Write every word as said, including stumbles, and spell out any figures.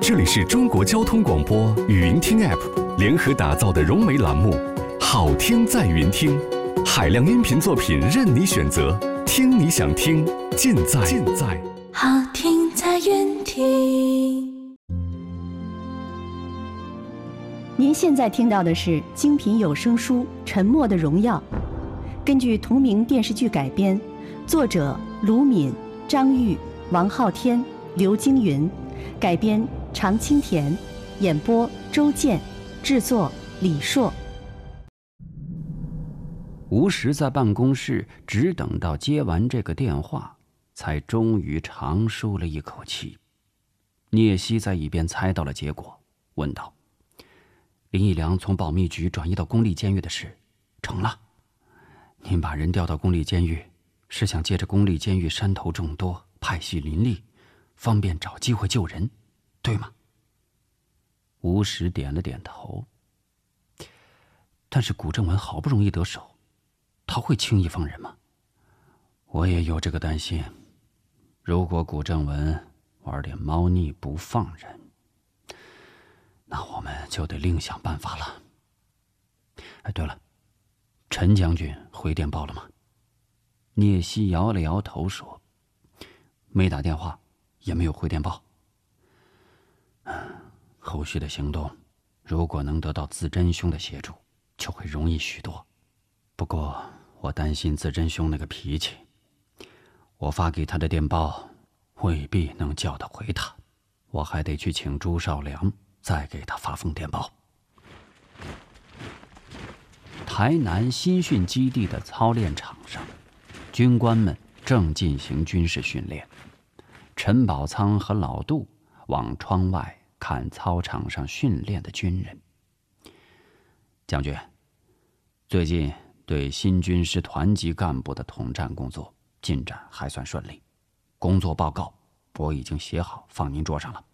这里是中国交通广播语音听 App 联合打造的融媒栏目，好听在云听，海量音频作品任你选择，听你想听，尽在尽在好听在云听。 您现在听到的是精品有声书《沉默的荣耀》，根据同名电视剧改编，作者卢敏、张玉、王昊天、刘京云，改编常青田，演播周健，制作李硕。 吴石在办公室只等到接完这个电话，才终于长舒了一口气。聂希在一边猜到了结果，问道：林义良从保密局转移到公立监狱的事成了？您把人调到公立监狱，是想借着公立监狱山头众多，派系林立，方便找机会救人，对吗？吴石点了点头。但是古正文好不容易得手，他会轻易放人吗？我也有这个担心。如果古正文玩点猫腻不放人，那我们就得另想办法了。哎，对了，陈将军回电报了吗？聂希摇了摇头说：没打电话，也没有回电报。后续的行动，如果能得到自珍兄的协助，就会容易许多。不过我担心自珍兄那个脾气，我发给他的电报未必能叫他回他，我还得去请朱绍良再给他发封电报。台南新训基地的操练场上，军官们正进行军事训练。陈宝仓和老杜往窗外看操场上训练的军人。将军，最近对新军师团级干部的统战工作进展还算顺利，工作报告我已经写好放您桌上了。